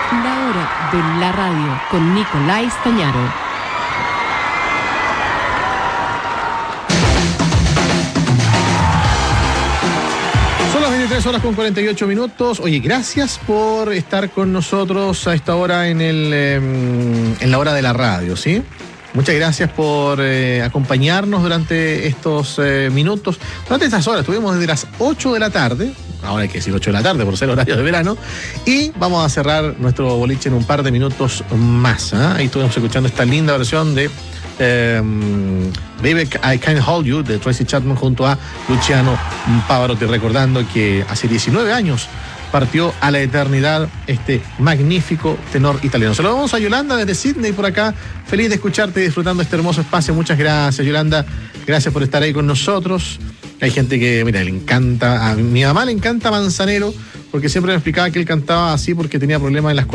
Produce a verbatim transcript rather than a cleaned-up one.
La hora de la radio con Nicolás Stañaro. Son las veintitrés horas con cuarenta y ocho minutos. Oye, gracias por estar con nosotros a esta hora en, el, eh, en la hora de la radio, ¿sí? Muchas gracias por eh, acompañarnos durante estos eh, minutos. Durante estas horas estuvimos desde las ocho de la tarde. Ahora hay que decir ocho de la tarde por ser horario de verano. Y vamos a cerrar nuestro boliche en un par de minutos más. ¿eh? Ahí estuvimos escuchando esta linda versión de eh, Baby I Can't Hold You de Tracy Chapman junto a Luciano Pavarotti, recordando que hace diecinueve años partió a la eternidad este magnífico tenor italiano. Se lo vamos a Yolanda desde Sydney por acá. Feliz de escucharte y disfrutando este hermoso espacio. Muchas gracias, Yolanda. Gracias por estar ahí con nosotros. Hay gente que, mira, le encanta, a mi mamá le encanta Manzanero, porque siempre me explicaba que él cantaba así porque tenía problemas en las